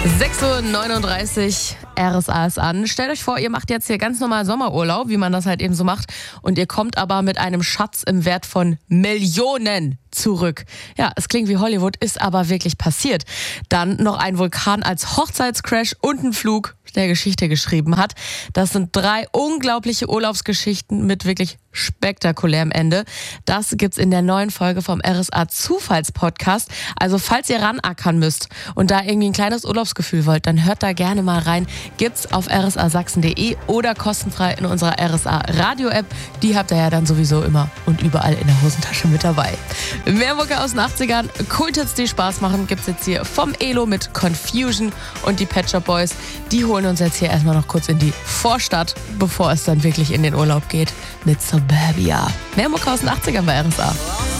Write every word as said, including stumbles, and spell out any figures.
sechs Uhr neununddreißig, R S A ist an. Stellt euch vor, ihr macht jetzt hier ganz normal Sommerurlaub, wie man das halt eben so macht. Und ihr kommt aber mit einem Schatz im Wert von Millionen zurück. Ja, es klingt wie Hollywood, ist aber wirklich passiert. Dann noch ein Vulkan als Hochzeitscrash und ein Flug, der Geschichte geschrieben hat. Das sind drei unglaubliche Urlaubsgeschichten mit wirklich spektakulärem Ende. Das gibt's in der neuen Folge vom R S A Zufallspodcast. Also falls ihr ranackern müsst und da irgendwie ein kleines Urlaubsgefühl wollt, dann hört da gerne mal rein. Gibt's auf r s a sachsen punkt d e oder kostenfrei in unserer R S A Radio App. Die habt ihr ja dann sowieso immer und überall in der Hosentasche mit dabei. Mehr Mucke aus den achtzigern, Kulthits, die Spaß machen, gibt's jetzt hier vom Elo mit Confusion und die Pet Shop Boys. Die holen uns jetzt hier erstmal noch kurz in die Vorstadt, bevor es dann wirklich in den Urlaub geht mit Suburbia. Mehr Mucke aus den achtzigern bei R S A.